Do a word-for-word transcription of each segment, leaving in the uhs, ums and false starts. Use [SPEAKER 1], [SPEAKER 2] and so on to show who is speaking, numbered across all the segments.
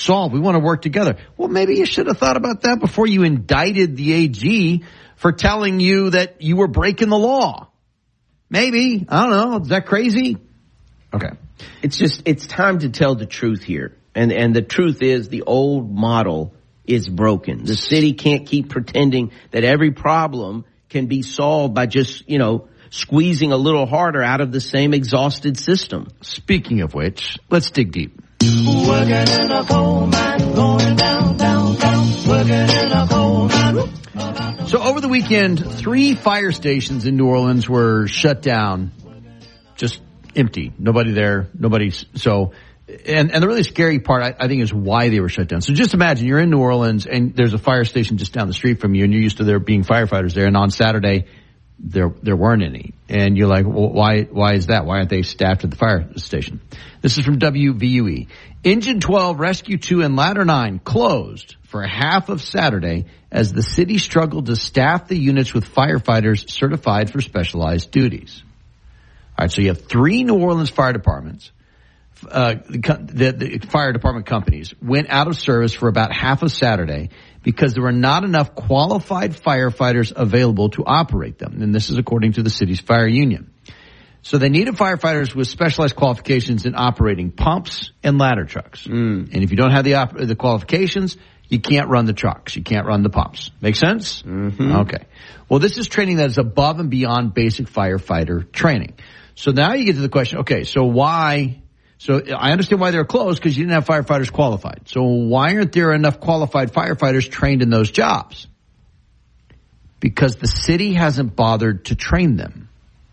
[SPEAKER 1] solve. We want to work together. Well, maybe you should have thought about that before you indicted the A G for telling you that you were breaking the law. Maybe. I don't know. Is that crazy? Okay.
[SPEAKER 2] It's just, it's time to tell the truth here. And, and the truth is the old model is broken. The city can't keep pretending that every problem can be solved by just, you know, squeezing a little harder out of the same exhausted system.
[SPEAKER 1] Speaking of which, let's dig deep.
[SPEAKER 3] Working in a coal mine, going down, down, down, working in a coal mine.
[SPEAKER 1] So over the weekend, three fire stations in New Orleans were shut down, just empty. Nobody there, nobody. So, and, and the really scary part, I, I think, is why they were shut down. So just imagine you're in New Orleans and there's a fire station just down the street from you, and you're used to there being firefighters there, and on Saturday, there there weren't any. And you're like, well, why why is that? Why aren't they staffed at the fire station? This is from W V U E. Engine twelve, Rescue two, and Ladder nine closed for half of Saturday as the city struggled to staff the units with firefighters certified for specialized duties. All right, so you have three New Orleans fire departments. Uh, the, the fire department companies went out of service for about half of Saturday because there were not enough qualified firefighters available to operate them. And this is according to the city's fire union. So they needed firefighters with specialized qualifications in operating pumps and ladder trucks. Mm. And if you don't have the op- the qualifications, you can't run the trucks. You can't run the pumps. Make sense?
[SPEAKER 2] Mm-hmm.
[SPEAKER 1] Okay. Well, this is training that is above and beyond basic firefighter training. So now you get to the question, okay, so why... So I understand why they're closed, because you didn't have firefighters qualified. So why aren't there enough qualified firefighters trained in those jobs? Because the city hasn't bothered to train them.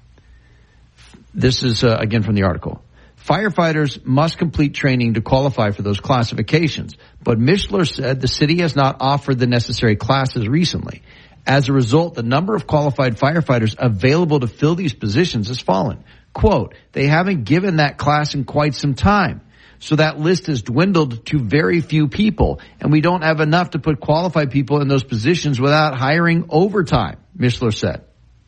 [SPEAKER 1] This is, uh, again, from the article. Firefighters must complete training to qualify for those classifications. But Mishler said the city has not offered the necessary classes recently. As a result, the number of qualified firefighters available to fill these positions has fallen. Quote, they haven't given that class in quite some time. So that list has dwindled to very few people, and we don't have enough to put qualified people in those positions without hiring overtime, Mishler said.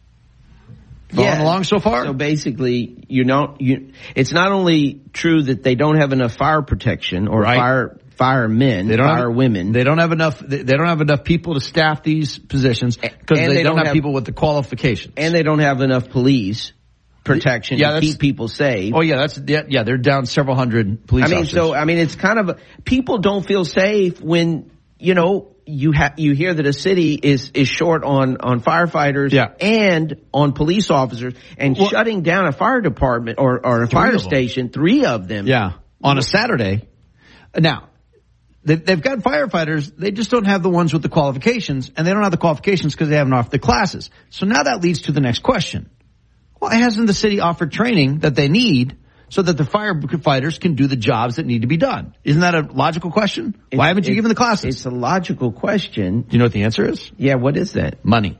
[SPEAKER 1] Following
[SPEAKER 2] yeah.
[SPEAKER 1] along so far?
[SPEAKER 2] So basically, you know, you, it's not only true that they don't have enough fire protection or
[SPEAKER 1] right.
[SPEAKER 2] fire firemen,
[SPEAKER 1] they don't
[SPEAKER 2] fire
[SPEAKER 1] have,
[SPEAKER 2] women.
[SPEAKER 1] They don't have enough. They don't have enough people to staff these positions because they, they don't, don't have, have people with the qualifications,
[SPEAKER 2] and they don't have enough police protection
[SPEAKER 1] yeah,
[SPEAKER 2] to keep people safe.
[SPEAKER 1] Oh yeah, that's yeah, yeah. They're down several hundred police
[SPEAKER 2] I mean,
[SPEAKER 1] officers.
[SPEAKER 2] so I mean, it's kind of people don't feel safe when you know you have you hear that a city is is short on on firefighters
[SPEAKER 1] yeah.
[SPEAKER 2] and on police officers, and well, shutting down a fire department or or a fire station, three of them,
[SPEAKER 1] yeah, on a Saturday. Now they've got firefighters. They just don't have the ones with the qualifications, and they don't have the qualifications because they haven't offered the classes. So now that leads to the next question. Why hasn't the city offered training that they need so that the firefighters can do the jobs that need to be done? Isn't that a logical question?
[SPEAKER 2] It's,
[SPEAKER 1] Why haven't you given the classes?
[SPEAKER 2] It's a logical question.
[SPEAKER 1] Do you know what the answer is?
[SPEAKER 2] Yeah, what is that?
[SPEAKER 1] Money.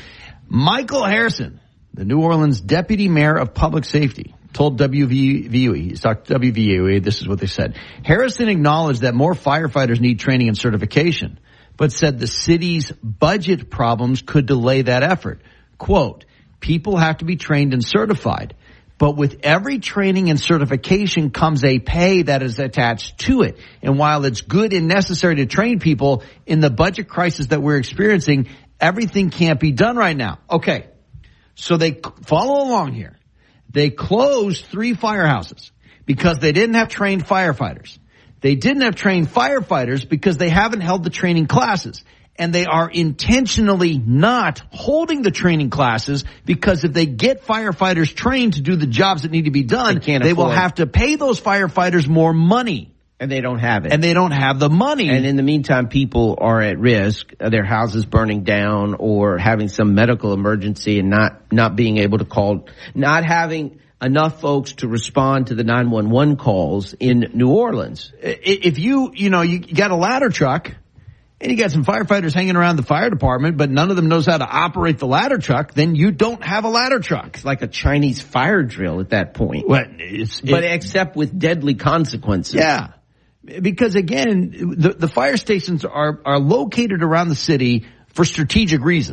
[SPEAKER 1] Michael Harrison, the New Orleans deputy mayor of public safety, told W V U E, he's talked to W V U E, this is what they said. Harrison acknowledged that more firefighters need training and certification, but said the city's budget problems could delay that effort. Quote, people have to be trained and certified, but with every training and certification comes a pay that is attached to it. And while it's good and necessary to train people in the budget crisis that we're experiencing, everything can't be done right now. Okay, so they follow along here. They closed three firehouses because they didn't have trained firefighters. They didn't have trained firefighters because they haven't held the training classes. And they are intentionally not holding the training classes because if they get firefighters trained to do the jobs that need to be done,
[SPEAKER 2] they, can't
[SPEAKER 1] they
[SPEAKER 2] afford.
[SPEAKER 1] will have to pay those firefighters more money.
[SPEAKER 2] And they don't have it.
[SPEAKER 1] And they don't have the money.
[SPEAKER 2] And in the meantime, people are at risk, their houses burning down or having some medical emergency and not, not being able to call, not having enough folks to respond to the nine one one calls in New Orleans.
[SPEAKER 1] If you, you know, you got a ladder truck, and you got some firefighters hanging around the fire department, but none of them knows how to operate the ladder truck, then you don't have a ladder truck.
[SPEAKER 2] It's like a Chinese fire drill at that point.
[SPEAKER 1] Well, it's,
[SPEAKER 2] but
[SPEAKER 1] it,
[SPEAKER 2] except with deadly consequences.
[SPEAKER 1] Yeah. Because again, the, the fire stations are, are located around the city for strategic reasons.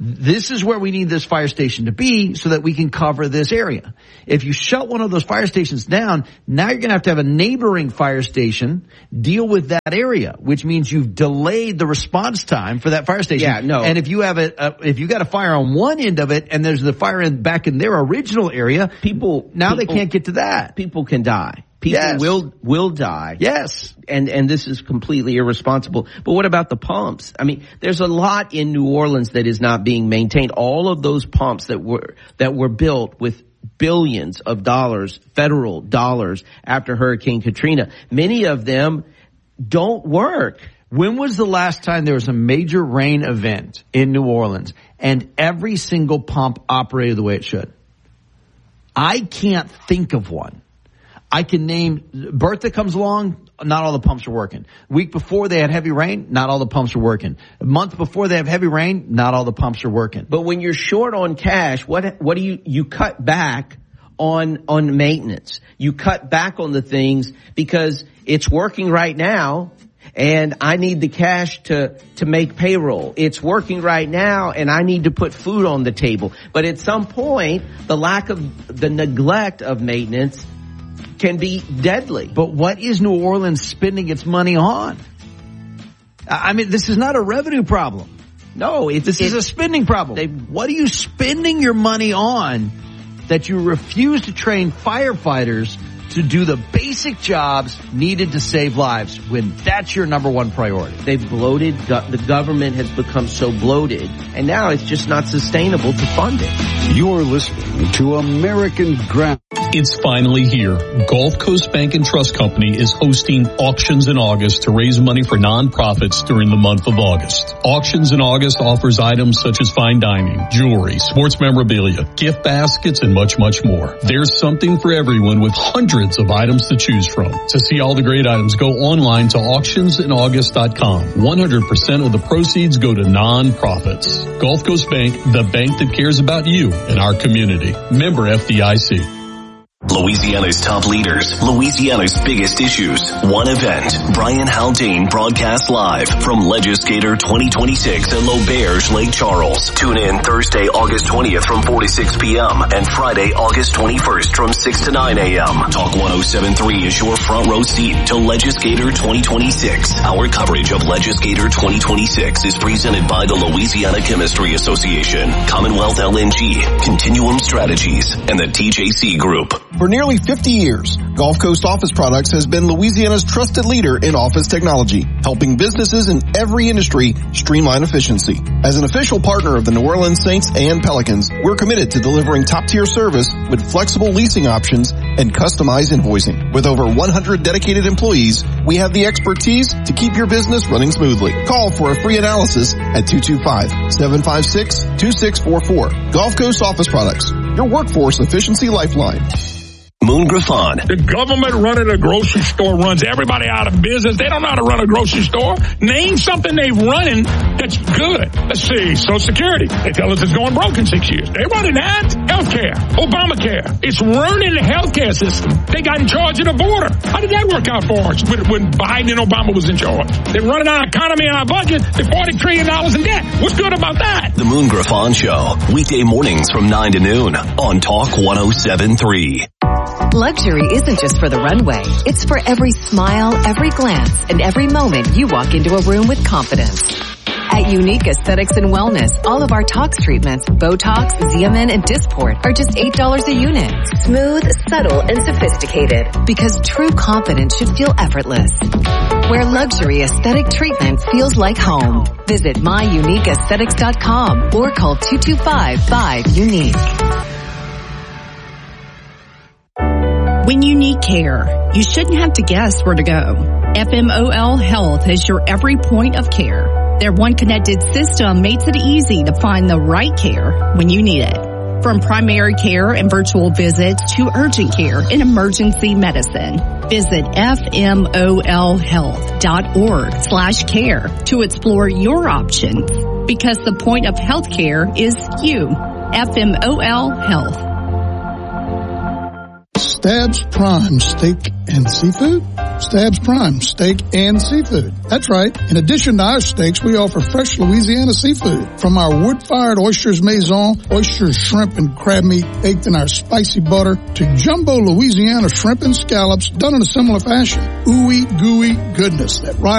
[SPEAKER 1] This is where we need this fire station to be so that we can cover this area. If you shut one of those fire stations down, now you're going to have to have a neighboring fire station deal with that area, which means you've delayed the response time for that fire station.
[SPEAKER 2] Yeah, no.
[SPEAKER 1] And if you have a, a if you got a fire on one end of it and there's the fire in, back in their original area,
[SPEAKER 2] people
[SPEAKER 1] now
[SPEAKER 2] people,
[SPEAKER 1] they can't get to that.
[SPEAKER 2] People can die. People
[SPEAKER 1] Yes.
[SPEAKER 2] will will die.
[SPEAKER 1] Yes.
[SPEAKER 2] And and this is completely irresponsible. But what about the pumps? I mean, there's a lot in New Orleans that is not being maintained. All of those pumps that were that were built with billions of dollars, federal dollars, after Hurricane Katrina, many of them don't work.
[SPEAKER 1] When was the last time there was a major rain event in New Orleans and every single pump operated the way it should? I can't think of one. I can name, Bertha comes along, not all the pumps are working. Week before they had heavy rain, not all the pumps are working. A month before they have heavy rain, not all the pumps are working.
[SPEAKER 2] But when you're short on cash, what what do you you cut back on on maintenance? You cut back on the things because it's working right now and I need the cash to to make payroll. It's working right now and I need to put food on the table. But at some point, the lack of the neglect of maintenance can be deadly.
[SPEAKER 1] But what is New Orleans spending its money on? I mean, this is not a revenue problem.
[SPEAKER 2] No, it's
[SPEAKER 1] This is
[SPEAKER 2] it's,
[SPEAKER 1] a spending problem.
[SPEAKER 2] They-
[SPEAKER 1] What are you spending your money on that you refuse to train firefighters to do the basic jobs needed to save lives when that's your number one priority?
[SPEAKER 2] They've bloated. The government has become so bloated, and now it's just not sustainable to fund it.
[SPEAKER 4] You're listening to American Ground.
[SPEAKER 5] It's finally here. Gulf Coast Bank and Trust Company is hosting Auctions in August to raise money for nonprofits during the month of August. Auctions in August offers items such as fine dining, jewelry, sports memorabilia, gift baskets, and much, much more. There's something for everyone with hundreds of items to choose from. To see all the great items, go online to auctions in august dot com. one hundred percent of the proceeds go to nonprofits. Gulf Coast Bank, the bank that cares about you and our community. Member F D I C.
[SPEAKER 6] Louisiana's top leaders, Louisiana's biggest issues. One event. Brian Haldane broadcasts live from Legislator twenty twenty-six at L'Auberge, Lake Charles. Tune in Thursday, August twentieth from four to six p.m. and Friday, August twenty-first from six to nine a.m. Talk one oh seven point three is your front row seat to Legislator twenty twenty-six. Our coverage of Legislator twenty twenty-six is presented by the Louisiana Chemistry Association, Commonwealth L N G, Continuum Strategies, and the T J C Group.
[SPEAKER 7] For nearly fifty years, Gulf Coast Office Products has been Louisiana's trusted leader in office technology, helping businesses in every industry streamline efficiency. As an official partner of the New Orleans Saints and Pelicans, we're committed to delivering top-tier service with flexible leasing options and customized invoicing. With over one hundred dedicated employees, we have the expertise to keep your business running smoothly. Call for a free analysis at two two five, seven five six, two six four four. Gulf Coast Office Products, your workforce efficiency lifeline.
[SPEAKER 6] Moon Griffon.
[SPEAKER 8] The government running a grocery store runs everybody out of business. They don't know how to run a grocery store. Name something they've running that's good. Let's see. Social Security. They tell us it's going broke in six years. They running that. Healthcare. Obamacare. It's ruining the healthcare system. They got in charge of the border. How did that work out for us when, when Biden and Obama was in charge? They're running our economy and our budget. They're forty trillion dollars in debt. What's good about that?
[SPEAKER 6] The Moon Griffon Show. Weekday mornings from nine to noon on Talk one oh seven point three.
[SPEAKER 9] Luxury isn't just for the runway. It's for every smile, every glance, and every moment you walk into a room with confidence. At Unique Aesthetics and Wellness, all of our tox treatments, Botox, Xeomin, and Dysport are just eight dollars a unit. Smooth, subtle, and sophisticated. Because true confidence should feel effortless. Where luxury aesthetic treatment feels like home. Visit my unique aesthetics dot com or call two two five, five, unique.
[SPEAKER 10] When you need care, you shouldn't have to guess where to go. F M O L Health is your every point of care. Their one connected system makes it easy to find the right care when you need it. From primary care and virtual visits to urgent care and emergency medicine. Visit F M O L health dot org slash care to explore your options. Because the point of healthcare is you. F M O L Health.
[SPEAKER 11] Stabs Prime Steak and Seafood? Stabs Prime Steak and Seafood. That's right. In addition to our steaks, we offer fresh Louisiana seafood. From our wood-fired oysters maison, oysters, shrimp, and crab meat baked in our spicy butter, to jumbo Louisiana shrimp and scallops done in a similar fashion. Ooey gooey goodness that rises